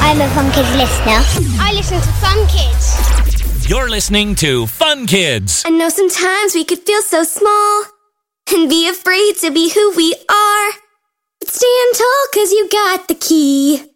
I'm a Fun Kids listener. I listen to Fun Kids. You're listening to Fun Kids. I know sometimes we could feel so small and be afraid to be who we are. But stand tall 'cause you got the key.